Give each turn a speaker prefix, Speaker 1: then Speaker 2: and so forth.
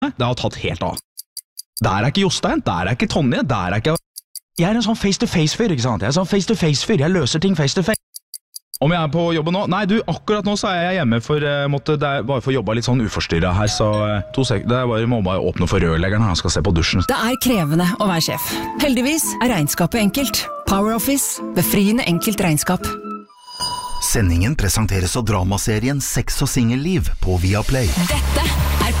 Speaker 1: Det har tatt helt av. Der ikke Jostein, der ikke Tonje, der ikke... Jeg en sånn face-to-face-fyr, ikke sant? Jeg en sånn face-to-face-fyr, jeg løser ting face-to-face. Om jeg på jobben nå? Nei, du, akkurat nå så jeg hjemme for bare for å jobbe litt sånn uforstyrret her, så 2 sekunder, det må bare åpne for rørleggeren, han skal se på dusjen.
Speaker 2: Det krevende å være sjef. Heldigvis regnskapet enkelt. PowerOffice, befriende enkelt regnskap.
Speaker 3: Sendingen presenteres av dramaserien Sex og singelliv på Viaplay.
Speaker 2: Dette